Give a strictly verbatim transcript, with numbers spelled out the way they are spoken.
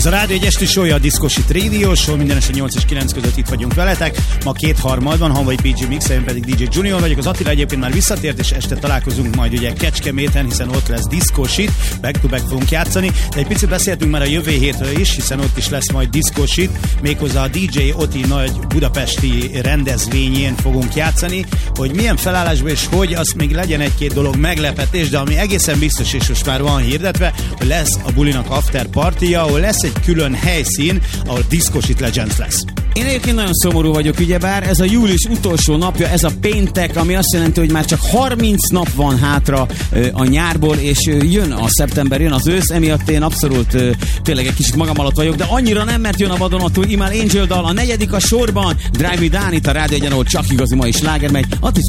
Ez a Rádió egy esti show, a Disco Shit Radio Show, minden este nyolc és kilenc között itt vagyunk veletek. Ma kétharmadban, Hanvai pé gé Mix, én pedig dé dzsé Junior vagyok. Az Attila egyébként már visszatért, és este találkozunk majd ugye Kecskeméten, hiszen ott lesz Disco Shit, back to back fogunk játszani. De egy picit beszéltünk már a jövő hétről is, hiszen ott is lesz majd Disco Shit, méghozzá a dé dzsé Oti nagy budapesti rendezvényén fogunk játszani. Hogy milyen felállásban és hogy, az még legyen egy-két dolog meglepetés, de ami egészen biztos, és most már van hirdetve, hogy lesz a bulinak after partyja, ahol lesz egy külön helyszín, ahol Disco Shit Legends lesz. Én egyébként nagyon szomorú vagyok, ugyebár ez a július utolsó napja, ez a péntek, ami azt jelenti, hogy már csak harminc nap van hátra a nyárból, és jön a szeptember, jön az ősz, emiatt én abszolút tényleg egy kicsit magam alatt vagyok, de annyira nem, mert jön a vadonatúl Imal Angel dal, a negyedik a sorban, Drive Me Down, itt a Rádió egyen, ahol csak igazi mai sláger megy, a Disco